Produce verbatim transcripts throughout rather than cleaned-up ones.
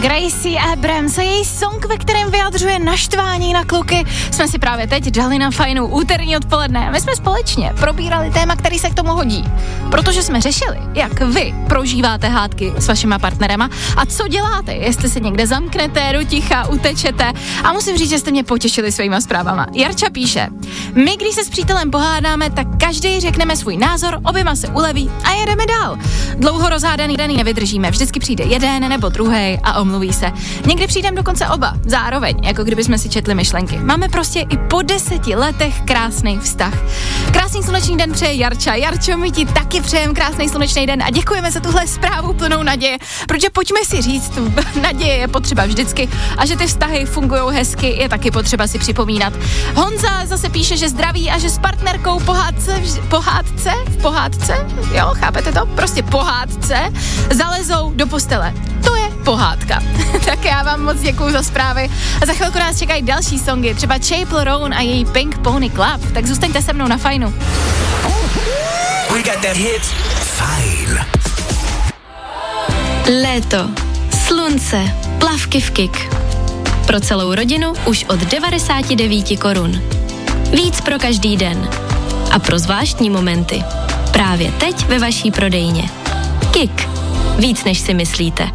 Gracie Abrams a její song, ve kterém vyjadřuje naštvání na kluky, jsme si právě teď dali na fajnou úterní odpoledne. My jsme společně probírali téma, který se k tomu hodí. Protože jsme řešili, jak vy prožíváte hádky s vašima partnerema a co děláte, jestli se někde zamknete, do ticha, utečete. A musím říct, že jste mě potěšili svýma zprávama. Jarča píše, my když se s přítelem pohádáme, tak každý řekneme svůj názor, oběma se uleví a jedeme dál. Dlouho rozhádaný daný nevydržíme, vždycky přijde jeden nebo druhý a omluví se. Někdy přijdeme dokonce oba, zároveň, jako kdyby jsme si četli myšlenky. Máme prostě i po deseti letech krásný vztah. Krásný slunečný den přeje Jarča. Jarčo, my ti taky přejeme krásný slunečný den a děkujeme za tuhle zprávu plnou naděje, protože pojďme si říct, tu naděje je potřeba vždycky a že ty vztahy fungujou hezky, je taky potřeba si připomínat. Honza zase píše, že zdraví a že s partnerkou pohádce, pohádce, v pohádce, jo, chápete to? Prostě pohádce zalezou do postele. To je pohádka. Tak já vám moc děkuju za zprávy a za chvilku nás čekají další songy, třeba Chapel Roan a její Pink Pony Club, tak zůstaňte se mnou na Fajnu. We got that hit. Fajn. Léto, slunce, plavky v Kik. Pro celou rodinu už od devadesát devět korun. Víc pro každý den. A pro zvláštní momenty. Právě teď ve vaší prodejně. Kik. Víc než si myslíte.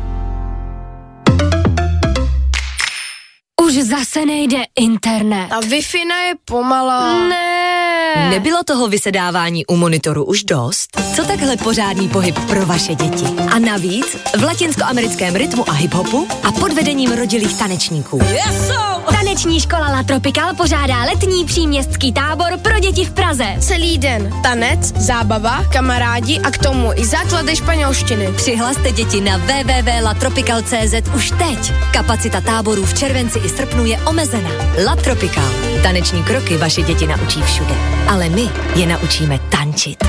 Už zase nejde internet. A Wi-Fi je pomalá. Ne. Nebylo toho vysedávání u monitoru už dost? Co takhle pořádný pohyb pro vaše děti? A navíc v latinskoamerickém rytmu a hiphopu a pod vedením rodilých tanečníků. Yeso! Taneční škola La Tropical pořádá letní příměstský tábor pro děti v Praze. Celý den tanec, zábava, kamarádi a k tomu i základy španělštiny. Přihlaste děti na w w w tečka la tropical tečka c z už teď. Kapacita táborů v červenci i srpnu je omezena. La Tropical. Taneční kroky vaše děti naučí všude. Ale my je naučíme tančit.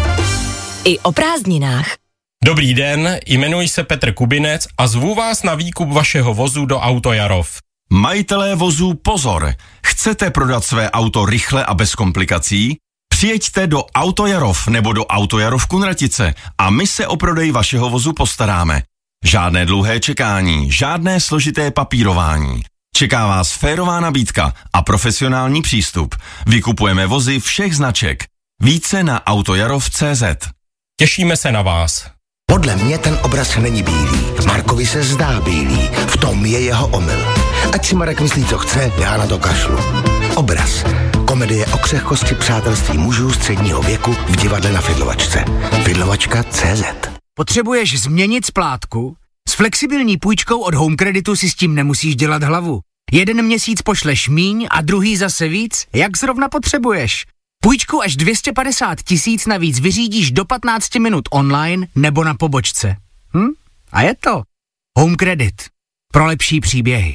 I o prázdninách. Dobrý den, jmenuji se Petr Kubinec a zvu vás na výkup vašeho vozu do Autojarov. Majitelé vozů pozor! Chcete prodat své auto rychle a bez komplikací? Přijeďte do Autojarov nebo do Autojarov Kunratice a my se o prodej vašeho vozu postaráme. Žádné dlouhé čekání, žádné složité papírování. Čeká vás férová nabídka a profesionální přístup. Vykupujeme vozy všech značek. Více na autojarov tečka cé zet. Těšíme se na vás. Podle mě ten obraz není bílý. Markovi se zdá bílý. V tom je jeho omyl. Ať si Marek myslí, co chce, já na to kašlu. Obraz. Komedie o křehkosti přátelství mužů středního věku v divadle na Fidlovačce. Fidlovačka tečka cé zet. Potřebuješ změnit splátku? S flexibilní půjčkou od Home Creditu si s tím nemusíš dělat hlavu. Jeden měsíc pošleš míň a druhý zase víc, jak zrovna potřebuješ. Půjčku až dvě stě padesát tisíc navíc vyřídíš do patnáct minut online nebo na pobočce. Hm? A je to Home Credit. Pro lepší příběhy.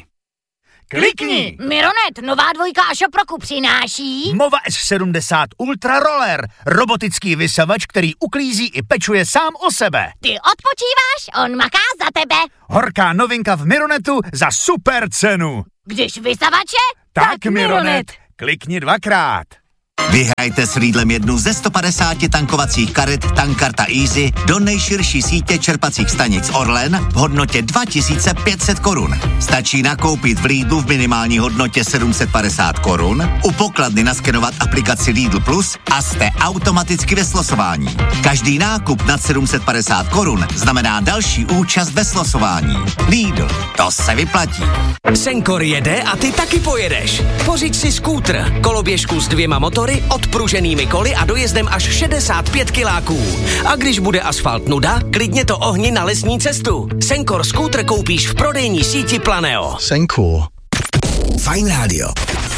Klikni! Mironet, nová dvojka Ašoproku přináší Mova S sedmdesát Ultra Roller, robotický vysavač, který uklízí i pečuje sám o sebe. Ty odpočíváš, on maká za tebe. Horká novinka v Mironetu za super cenu. Když vysavače, tak, tak Mironet. Mironet. Klikni dvakrát. Vyhrajte s Lidlem jednu ze sto padesáti tankovacích karet Tankarta Easy do nejširší sítě čerpacích stanic Orlen v hodnotě dva tisíce pět set korun. Stačí nakoupit v Lidlu v minimální hodnotě sedm set padesát korun, u pokladny naskenovat aplikaci Lidl Plus a jste automaticky ve slosování. Každý nákup nad sedm set padesát korun znamená další účast ve slosování. Lidl, to se vyplatí. Senkor jede a ty taky pojedeš. Pořiď si skútr, koloběžku s dvěma motory, odpruženými koly a dojezdem až šedesát pět kiláků. A když bude asfalt nuda, klidně to ohni na lesní cestu. Senkor skútr koupíš v prodejní síti Planeo. Senkor. Fajn rádio.